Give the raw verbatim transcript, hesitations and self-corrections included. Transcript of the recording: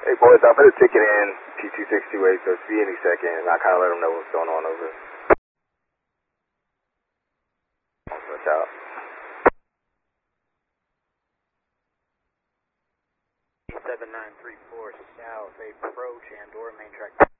Hey boys, I put a ticket in T two six two eight, so it's be any second, and I kind of let them know what's going on over there. Watch out. seven nine three four South, approach and or main track.